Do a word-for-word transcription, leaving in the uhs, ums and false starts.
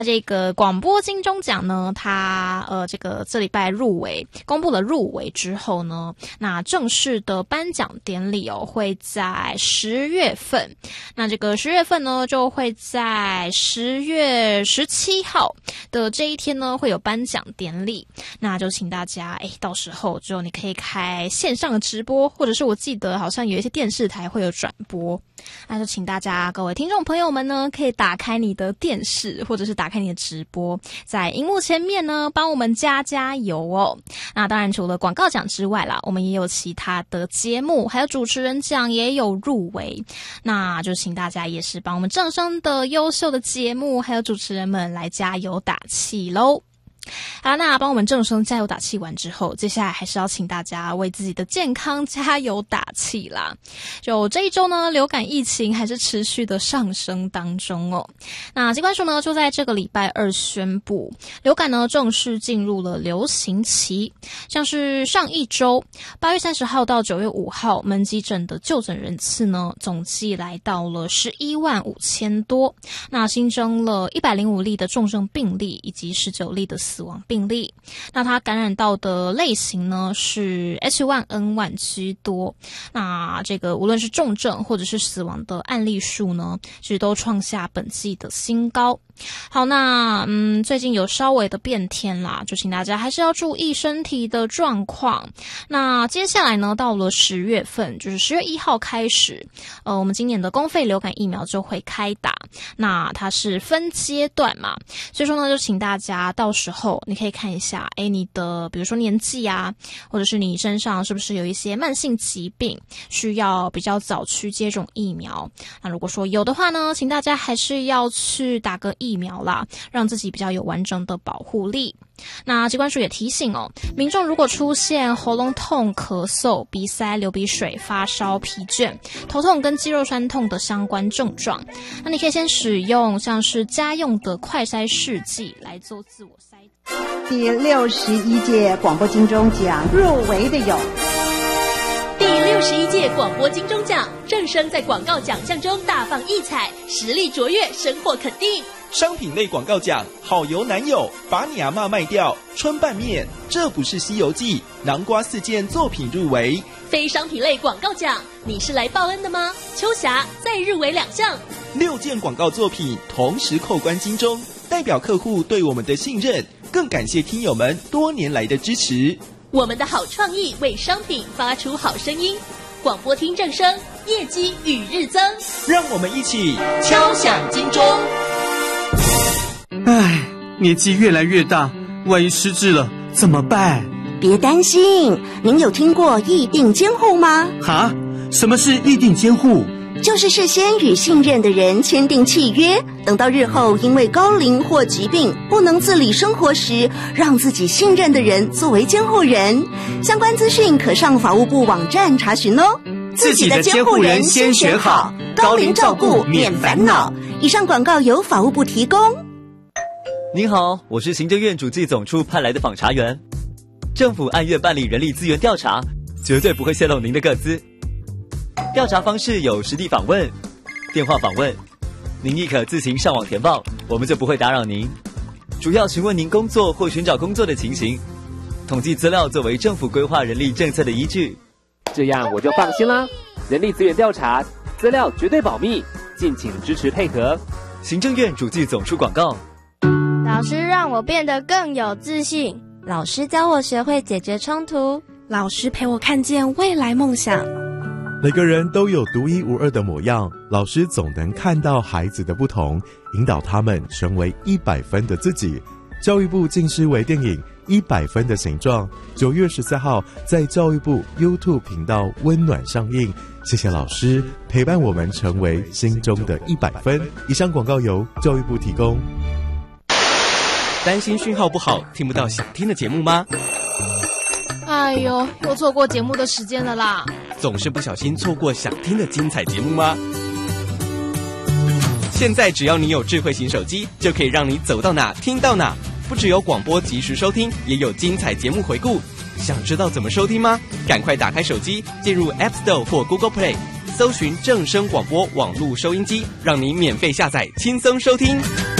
这个广播金钟奖呢，它呃这个这礼拜入围，公布了入围之后呢，那正式的颁奖典礼哦会在十月份。那这个十月份呢，就会在十月十七号的这一天呢，会有颁奖典礼。那就请大家哎，到时候就你可以开线上的直播，或者是我记得好像有一些电视台会有转播。那就请大家各位听众朋友们呢，可以打开你的电视，或者是打开你的直播，在荧幕前面呢帮我们加加油哦。那当然除了广告奖之外啦，我们也有其他的节目，还有主持人奖也有入围。那就请大家也是帮我们正声的优秀的节目还有主持人们来加油打气咯。好，那帮我们正声加油打气完之后，接下来还是要请大家为自己的健康加油打气啦。就这一周呢，流感疫情还是持续的上升当中哦。那疾管署呢，就在这个礼拜二宣布，流感呢正式进入了流行期。像是上一周八月三十号到九月五号，门急诊的就诊人次呢，总计来到了十一万五千多。那新增了一百零五例的重症病例，以及十九例的死亡病例。那它感染到的类型呢是 H 一 N 一 居多。那这个无论是重症或者是死亡的案例数呢，其实都创下本季的新高。好，那嗯，最近有稍微的变天啦，就请大家还是要注意身体的状况。那接下来呢，到了十月份，就是十月一号开始，呃，我们今年的公费流感疫苗就会开打。那它是分阶段嘛，所以说呢，就请大家到时候你可以看一下，诶，你的比如说年纪啊，或者是你身上是不是有一些慢性疾病，需要比较早去接种疫苗。那如果说有的话呢，请大家还是要去打个疫苗啦，让自己比较有完整的保护力。那疾管署也提醒哦，民众如果出现喉咙痛、咳嗽、鼻塞、流鼻水、发烧、疲倦、头痛跟肌肉酸痛的相关症状，那你可以先使用像是家用的快筛试剂来做自我筛。 第六十一届广播金钟奖入围的有第六十一届广播金钟奖，正声在广告奖项中大放异彩，实力卓越，深获肯定。 商品类广告奖，好油男友，把你阿嬷卖掉，春拌面，这不是西游记，南瓜四件作品入围。 非商品类广告奖，你是来报恩的吗？秋霞再入围两项， 六件广告作品同时扣关金钟，代表客户对我们的信任，更感谢听友们多年来的支持。 我们的好创意为商品发出好声音，广播听正声，业绩与日增。 让我们一起敲响金钟。 唉，年纪越来越大，万一失智了怎么办？ 别担心，您有听过议定监护吗？ 哈？什么是议定监护？ 就是事先与信任的人签订契约，等到日后因为高龄或疾病不能自理生活时，让自己信任的人作为监护人。相关资讯可上法务部网站查询哦。 自己的监护人先选好，高龄照顾免烦恼。 以上广告由法务部提供。 您好，我是行政院主计总处派来的访查员。政府按月办理人力资源调查，绝对不会泄露您的个资。调查方式有实地访问、电话访问，您亦可自行上网填报，我们就不会打扰您。主要询问您工作或寻找工作的情形，统计资料作为政府规划人力政策的依据。 这样我就放心啦，人力资源调查资料绝对保密，敬请支持配合。 行政院主计总处广告。 老师让我变得更有自信， 老师教我学会解决冲突， 老师陪我看见未来梦想。 每个人都有独一无二的模样，老师总能看到孩子的不同，引导他们成为一百分的自己。教育部近视微电影《一百分的形状》九月十四号在教育部 YouTube 频道温暖上映。谢谢老师陪伴我们成为心中的一百分。以上广告由教育部提供。 担心讯号不好，听不到想听的节目吗？ 哎呦，又错过节目的时间了啦！ 总是不小心错过想听的精彩节目吗？现在只要你有智慧型手机，就可以让你走到哪听到哪。不只有广播及时收听，也有精彩节目回顾。想知道怎么收听吗？赶快打开手机，进入 App Store 或 Google Play， 搜寻正声广播网络收音机，让你免费下载，轻松收听。